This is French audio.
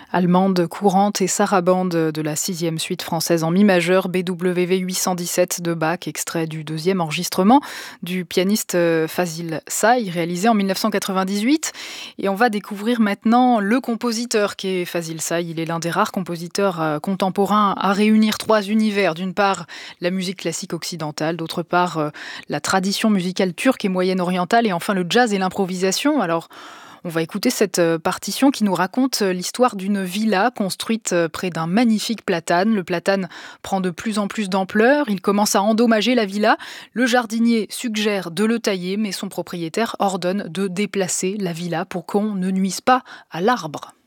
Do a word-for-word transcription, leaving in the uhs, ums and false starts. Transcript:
Allemande courante et sarabande de la sixième suite française en mi majeur, B W V huit cent dix-sept de Bach, extrait du deuxième enregistrement du pianiste euh, Fazil Say, réalisé en mille neuf cent quatre-vingt-dix-huit. Et on va découvrir maintenant le compositeur qui est Fazil Say. Il est l'un des rares compositeurs euh, contemporains à réunir trois univers. D'une part, la musique classique occidentale, d'autre part, euh, la tradition musicale turque et moyenne-orientale, et enfin le jazz et l'improvisation. Alors, on va écouter cette euh, partition qui nous raconte euh, l'histoire d'une villa construite euh, près d'un magnifique platane. Le platane prend de plus en plus d'ampleur, il commence à endommager la villa. Le jardinier suggère de le tailler, mais son propriétaire ordonne de déplacer la villa pour qu'on ne nuise pas à l'arbre.